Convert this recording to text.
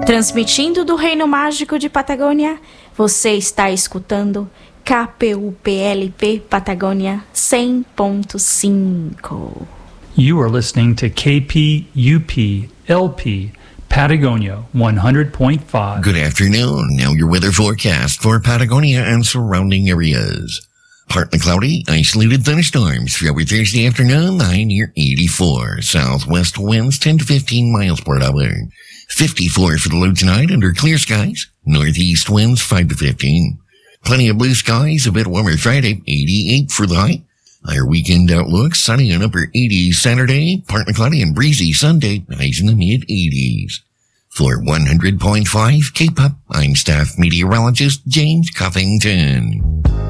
Transmitindo do Reino Mágico de Patagônia, você está escutando KPUPLP Patagônia 100.5. You are listening to KPUP LP Patagonia 100.5. Good afternoon. Now your weather forecast for Patagonia and surrounding areas. Partly cloudy, isolated thunderstorms throughout Thursday afternoon, high near 84. Southwest winds 10 to 15 miles per hour. 54 for the low tonight under clear skies. Northeast winds 5 to 15. Plenty of blue skies, a bit warmer Friday, 88 for the high. Our weekend outlook, sunny and upper 80s Saturday, partly cloudy and breezy Sunday, highs in the mid-80s. For 100.5 K-Pop, I'm staff meteorologist James Cuffington.